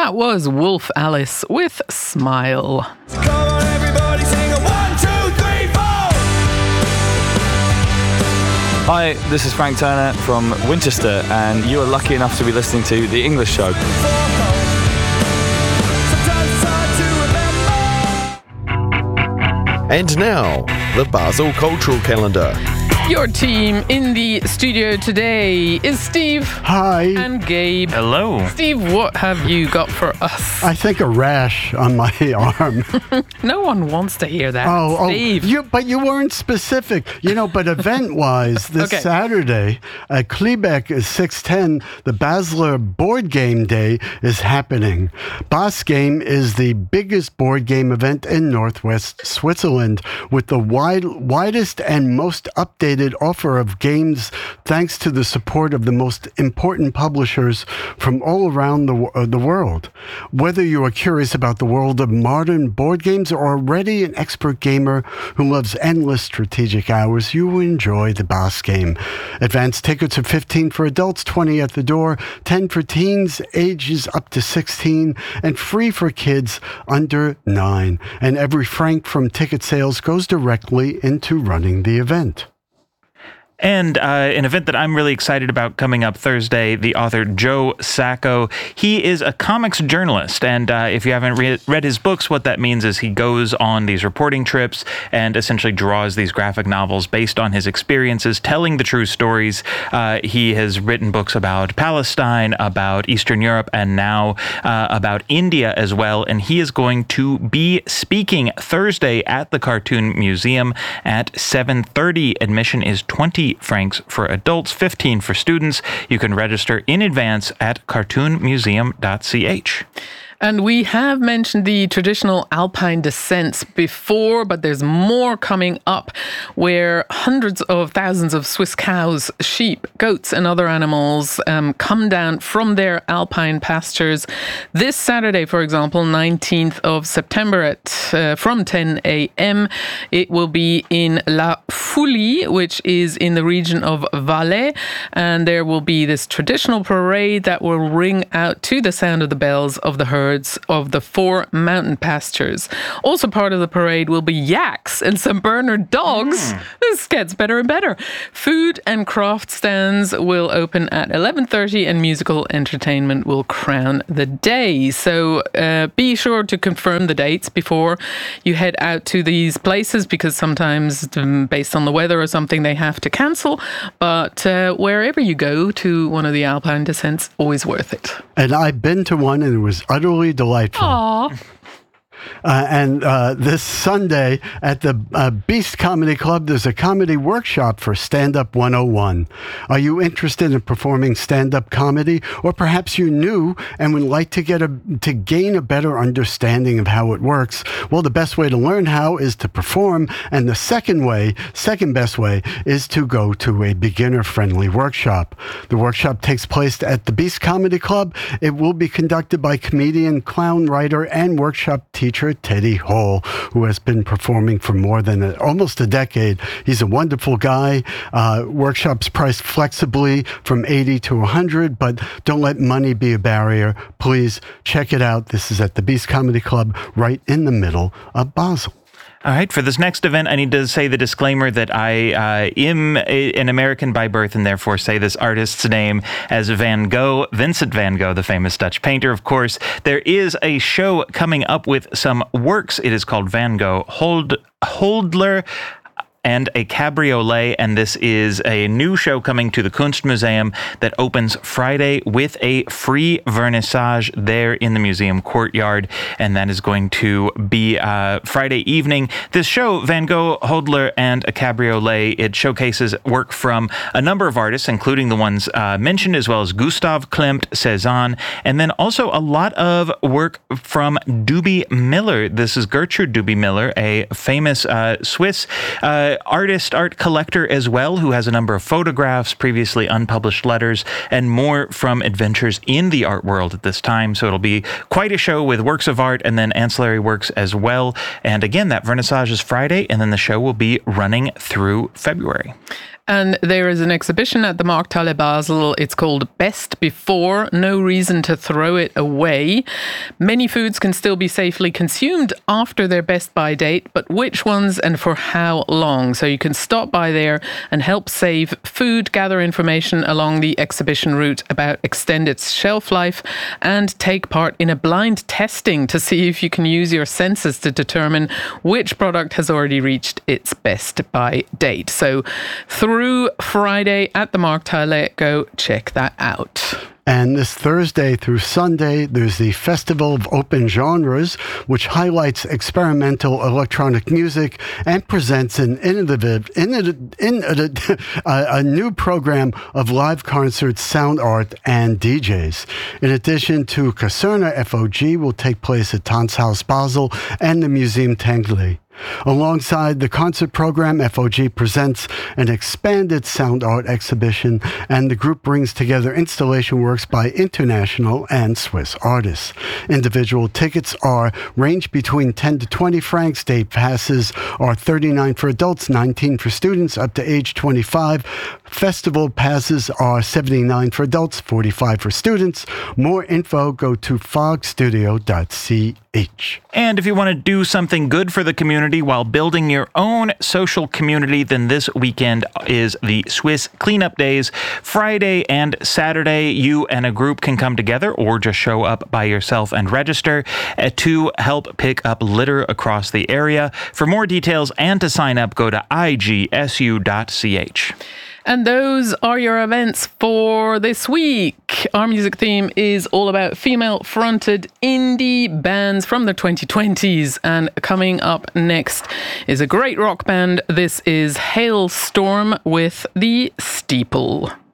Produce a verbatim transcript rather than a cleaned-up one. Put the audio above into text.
That was Wolf Alice with Smile. Come on, everybody, sing a one, two, three, four. Hi, this is Frank Turner from Winchester, and you are lucky enough to be listening to The English Show. And now, the Basel Cultural Calendar. Your team in the studio today is Steve. Hi. And Gabe. Hello. Steve, what have you got for us? I think a rash on my arm. No one wants to hear that, oh, Steve. Oh, you, but you weren't specific. You know, but event-wise, this Okay. Saturday at Klebeck is six ten, the Basler Board Game Day is happening. Bas Game is the biggest board game event in Northwest Switzerland, with the wide, widest and most updated offer of games thanks to the support of the most important publishers from all around the, uh, the world. Whether you are curious about the world of modern board games or already an expert gamer who loves endless strategic hours, you will enjoy the Bas Game. Advance tickets are fifteen for adults, twenty at the door, ten for teens ages up to sixteen, and free for kids under nine. And every franc from ticket sales goes directly into running the event. And uh, an event that I'm really excited about coming up Thursday, the author Joe Sacco. He is a comics journalist, and uh, if you haven't re- read his books, what that means is he goes on these reporting trips and essentially draws these graphic novels based on his experiences, telling the true stories. Uh, he has written books about Palestine, about Eastern Europe, and now uh, about India as well, and he is going to be speaking Thursday at the Cartoon Museum at seven thirty. Admission is twenty francs for adults, fifteen for students. You can register in advance at cartoon museum dot c h. And we have mentioned the traditional alpine descents before, but there's more coming up, where hundreds of thousands of Swiss cows, sheep, goats and other animals um, come down from their alpine pastures. This Saturday, for example, nineteenth of September at uh, from ten a.m. It will be in La Foulie, which is in the region of Valais, and there will be this traditional parade that will ring out to the sound of the bells of the herd of the four mountain pastures. Also part of the parade will be yaks and Saint Bernard dogs. Mm. This gets better and better. Food and craft stands will open at eleven thirty and musical entertainment will crown the day. So uh, be sure to confirm the dates before you head out to these places, because sometimes um, based on the weather or something they have to cancel. But uh, wherever you go to one of the alpine descents, always worth it. And I've been to one and it was utterly delightful. Aww. Uh, and uh, this Sunday at the uh, Beast Comedy Club, there's a comedy workshop for Stand Up one oh one. Are you interested in performing stand-up comedy? Or perhaps you're new and would like to get a to gain a better understanding of how it works? Well, the best way to learn how is to perform. And the second way, second best way, is to go to a beginner-friendly workshop. The workshop takes place at the Beast Comedy Club. It will be conducted by comedian, clown, writer, and workshop teacher Teddy Hall, who has been performing for more than a, almost a decade. He's a wonderful guy. Uh, workshops priced flexibly from eighty to one hundred, but don't let money be a barrier. Please check it out. This is at the Beast Comedy Club, right in the middle of Basel. All right, for this next event, I need to say the disclaimer that I uh, am a, an American by birth and therefore say this artist's name as Van Gogh, Vincent van Gogh, the famous Dutch painter, of course. There is a show coming up with some works. It is called Van Gogh Hold, Holdler and a Cabriolet, and this is a new show coming to the Kunstmuseum that opens Friday with a free vernissage there in the museum courtyard, and that is going to be uh, Friday evening. This show, Van Gogh, Hodler, and a Cabriolet, it showcases work from a number of artists, including the ones uh, mentioned, as well as Gustav Klimt, Cézanne, and then also a lot of work from Doobie Miller. This is Gertrude Doobie Miller, a famous uh, Swiss uh, artist, art collector as well, who has a number of photographs, previously unpublished letters, and more from adventures in the art world at this time. So it'll be quite a show with works of art and then ancillary works as well. And again, that vernissage is Friday, and then the show will be running through February. And there is an exhibition at the Markthalle Basel. It's called Best Before, No Reason to Throw It Away. Many foods can still be safely consumed after their best by date, but which ones and for how long? So you can stop by there and help save food, gather information along the exhibition route about extend its shelf life, and take part in a blind testing to see if you can use your senses to determine which product has already reached its best by date. So through Friday at the Markthalle, go check that out. And this Thursday through Sunday, there's the Festival of Open Genres, which highlights experimental electronic music and presents an innovative, innovative uh, a new program of live concerts, sound art, and D Js. In addition to Caserna, F O G will take place at Tanzhaus Basel and the Museum Tangley. Alongside the concert program, F O G presents an expanded sound art exhibition, and the group brings together installation works by international and Swiss artists. Individual tickets are range between ten to twenty francs. Day passes are thirty-nine for adults, nineteen for students up to age twenty-five. Festival passes are seventy-nine for adults, forty-five for students. More info, go to fog studio dot c h. And if you want to do something good for the community while building your own social community, then this weekend is the Swiss Cleanup Days. Friday and Saturday, you and a group can come together or just show up by yourself and register uh, to help pick up litter across the area. For more details and to sign up, go to i g s u dot c h. And those are your events for this week. Our music theme is all about female-fronted indie bands from the twenty twenties. And coming up next is a great rock band. This is Hailstorm with The Steeple.